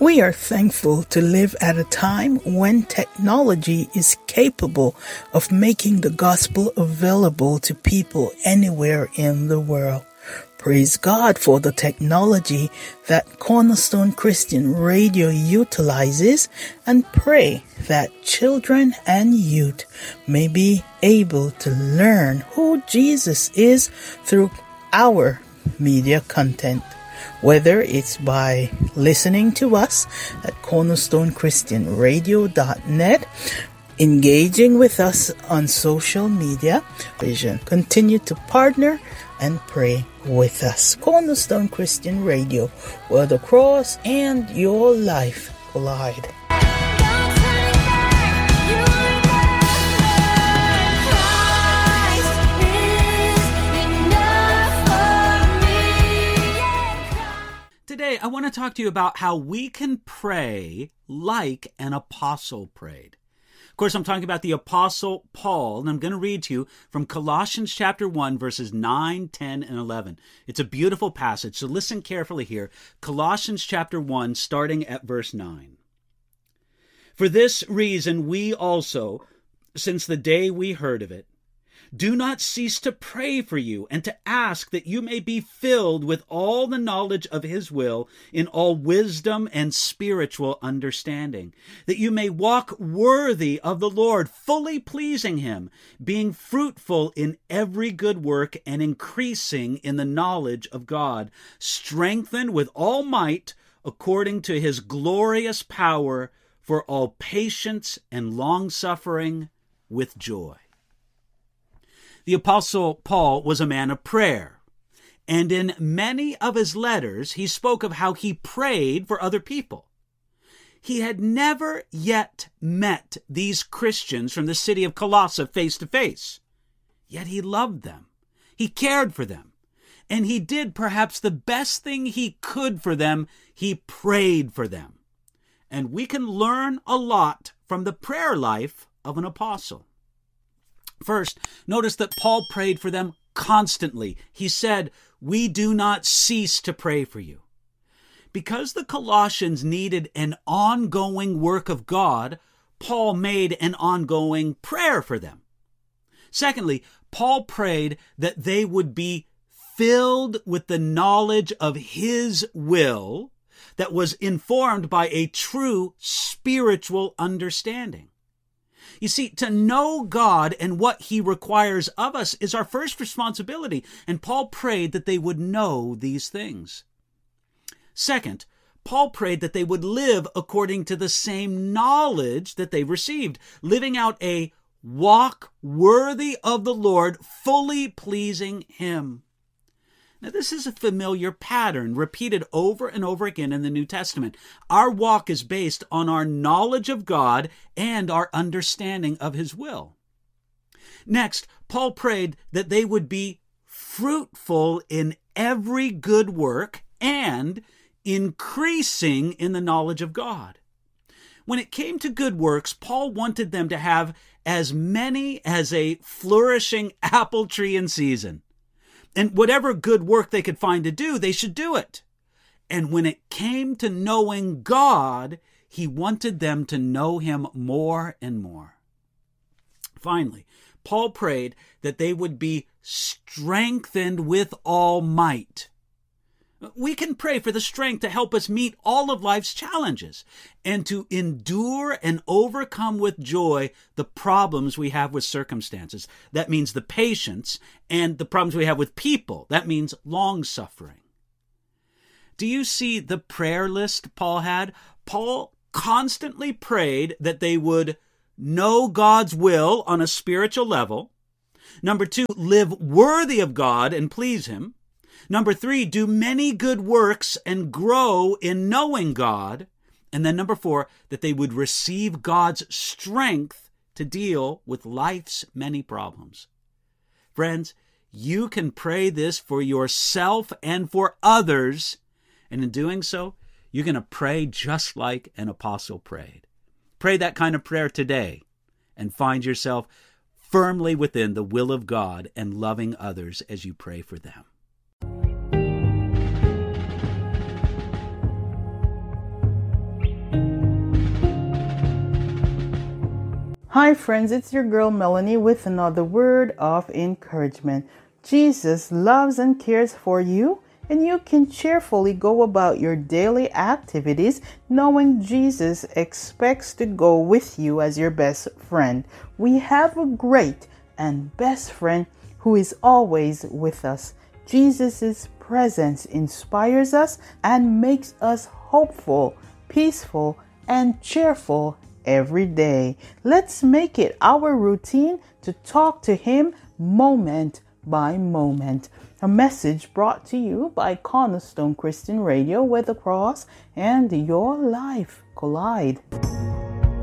We are thankful to live at a time when technology is capable of making the gospel available to people anywhere in the world. Praise God for the technology that Cornerstone Christian Radio utilizes, and pray that children and youth may be able to learn who Jesus is through our media content. Whether it's by listening to us at cornerstone-christian-radio.net, engaging with us on social media, continue to partner and pray with us. Cornerstone Christian Radio, where the cross and your life collide. Today, I want to talk to you about how we can pray like an apostle prayed. Of course, I'm talking about the Apostle Paul, and I'm going to read to you from Colossians chapter 1, verses 9, 10, and 11. It's a beautiful passage, so listen carefully here. Colossians chapter 1, starting at verse 9. For this reason we also, since the day we heard of it, do not cease to pray for you and to ask that you may be filled with all the knowledge of his will in all wisdom and spiritual understanding, that you may walk worthy of the Lord, fully pleasing him, being fruitful in every good work and increasing in the knowledge of God, strengthened with all might according to his glorious power for all patience and long-suffering with joy. The Apostle Paul was a man of prayer, and in many of his letters, he spoke of how he prayed for other people. He had never yet met these Christians from the city of Colossae face to face, yet he loved them. He cared for them, and he did perhaps the best thing he could for them. He prayed for them. And we can learn a lot from the prayer life of an apostle. First, notice that Paul prayed for them constantly. He said, "We do not cease to pray for you." Because the Colossians needed an ongoing work of God, Paul made an ongoing prayer for them. Secondly, Paul prayed that they would be filled with the knowledge of his will that was informed by a true spiritual understanding. You see, to know God and what he requires of us is our first responsibility, and Paul prayed that they would know these things. Second, Paul prayed that they would live according to the same knowledge that they received, living out a walk worthy of the Lord, fully pleasing him. Now, this is a familiar pattern repeated over and over again in the New Testament. Our walk is based on our knowledge of God and our understanding of his will. Next, Paul prayed that they would be fruitful in every good work and increasing in the knowledge of God. When it came to good works, Paul wanted them to have as many as a flourishing apple tree in season. And whatever good work they could find to do, they should do it. And when it came to knowing God, he wanted them to know him more and more. Finally, Paul prayed that they would be strengthened with all might. We can pray for the strength to help us meet all of life's challenges and to endure and overcome with joy the problems we have with circumstances. That means the patience, and the problems we have with people. That means long-suffering. Do you see the prayer list Paul had? Paul constantly prayed that they would know God's will on a spiritual level. Number 2, live worthy of God and please him. Number 3, do many good works and grow in knowing God. And then number 4, that they would receive God's strength to deal with life's many problems. Friends, you can pray this for yourself and for others. And in doing so, you're going to pray just like an apostle prayed. Pray that kind of prayer today and find yourself firmly within the will of God and loving others as you pray for them. Hi friends, it's your girl Melanie with another word of encouragement. Jesus loves and cares for you, and you can cheerfully go about your daily activities knowing Jesus expects to go with you as your best friend. We have a great and best friend who is always with us. Jesus' presence inspires us and makes us hopeful, peaceful, and cheerful every day. Let's make it our routine to talk to Him moment by moment. A message brought to you by Cornerstone Christian Radio, where the cross and your life collide.